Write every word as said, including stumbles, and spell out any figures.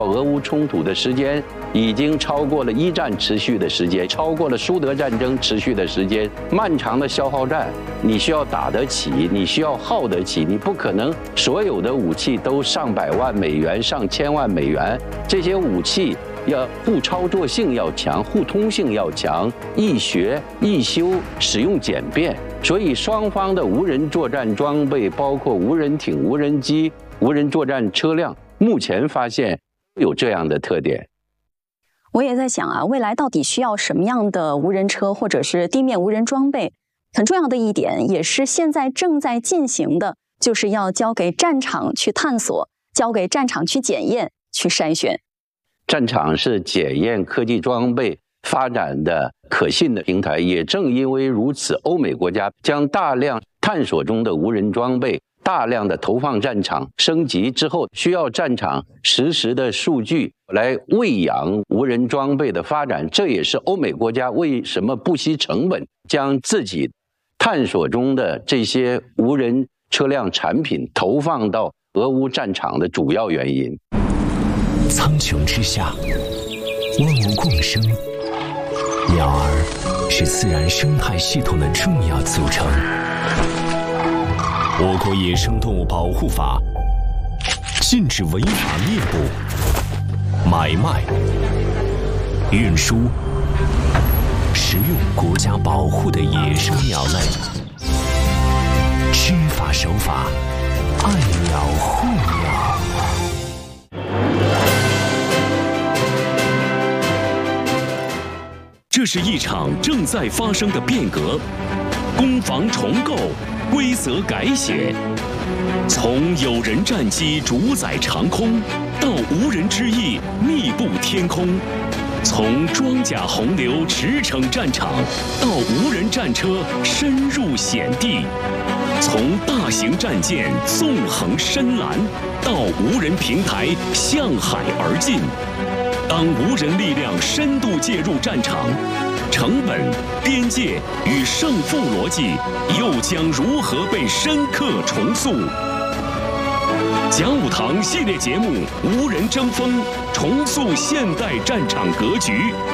俄乌冲突的时间已经超过了一战持续的时间，超过了苏德战争持续的时间，漫长的消耗战，你需要打得起，你需要耗得起，你不可能所有的武器都上百万美元、上千万美元，这些武器要互操作性要强，互通性要强，易学易修，使用简便。所以双方的无人作战装备，包括无人艇、无人机、无人作战车辆，目前发现有这样的特点。 我也在想啊，未来到底需要什么样的无人车或者是地面无人装备？很重要的一点，也是现在正在进行的，就是要交给战场去探索，交给战场去检验、去筛选。 战场是检验科技装备发展的可信的平台，也正因为如此，欧美国家将大量探索中的无人装备大量的投放战场，升级之后需要战场实时的数据来喂养无人装备的发展。这也是欧美国家为什么不惜成本将自己探索中的这些无人车辆产品投放到俄乌战场的主要原因。 苍穹之下，万物共生，鸟儿是自然生态系统的重要组成。我国野生动物保护法禁止违法猎捕、买卖、运输、食用国家保护的野生鸟类。知法守法，爱鸟护鸟。这是一场正在发生的变革，攻防重构，规则改写，从有人战机主宰长空，到无人之翼密布天空，从装甲洪流驰骋战场，到无人战车深入险地，从大型战舰纵横深蓝，到无人平台向海而进。当无人力量深度介入战场，成本、边界与胜负逻辑又将如何被深刻重塑？甲午堂系列节目《无人争锋》，重塑现代战场格局。